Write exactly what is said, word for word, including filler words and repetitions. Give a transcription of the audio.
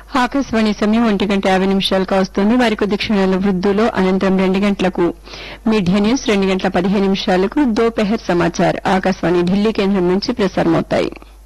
ఆకాశవాణి సమయం ఒంటి గంట యాభై నిమిషాలకు వస్తుంది. వారి కొద్ది క్షణాల వృద్ధులో అనంతరం రెండు గంటలకు మీడియా న్యూస్, రెండు గంటల పదిహేను నిమిషాలకు దోపెహర్ సమాచార్ ఆకాశవాణి ఢిల్లీ కేంద్రం నుంచి ప్రసారమవుతాయి.